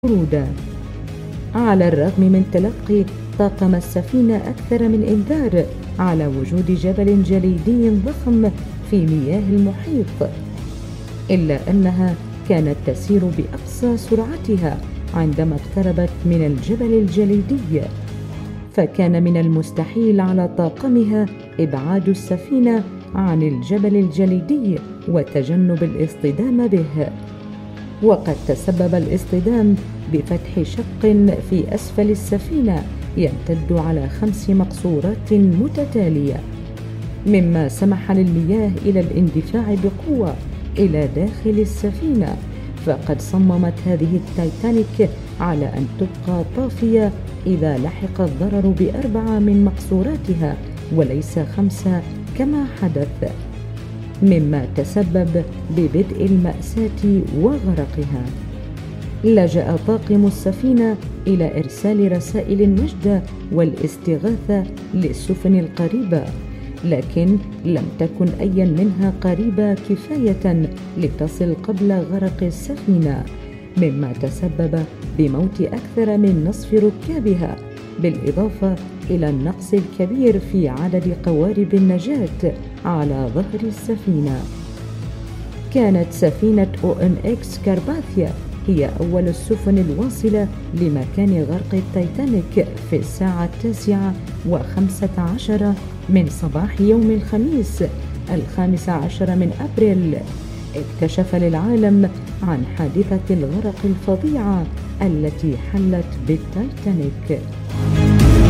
برودة. على الرغم من تلقي طاقم السفينة أكثر من إنذار على وجود جبل جليدي ضخم في مياه المحيط، إلا أنها كانت تسير بأقصى سرعتها عندما اقتربت من الجبل الجليدي، فكان من المستحيل على طاقمها إبعاد السفينة عن الجبل الجليدي وتجنب الاصطدام به. وقد تسبب الاصطدام بفتح شق في أسفل السفينة يمتد على 5 مقصورات متتالية، مما سمح للمياه إلى الاندفاع بقوة إلى داخل السفينة. فقد صممت هذه التايتانيك على أن تبقى طافية إذا لحق الضرر ب4 من مقصوراتها وليس 5 كما حدث، مما تسبب ببدء المأساة وغرقها. لجأ طاقم السفينة إلى إرسال رسائل النجدة والاستغاثة للسفن القريبة، لكن لم تكن أي منها قريبة كفاية لتصل قبل غرق السفينة، مما تسبب بموت أكثر من نصف ركابها، بالإضافة إلى النقص الكبير في عدد قوارب النجاة على ظهر السفينة. كانت سفينة ONX كارباثيا هي أول السفن الواصلة لمكان غرق التايتانيك في الساعة 9:15 من صباح يوم الخميس 15 من أبريل. اكتشف للعالم عن حادثة الغرق الفظيعة التي حلت بالتايتانيك.